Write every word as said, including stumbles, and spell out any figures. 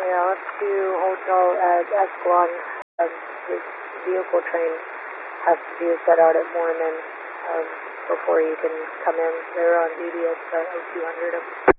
Yeah, let's do Hotel at Escalon. Um, this vehicle train has to be set out at Mormon um, before you can come in. They're on duty at uh, oh two hundred.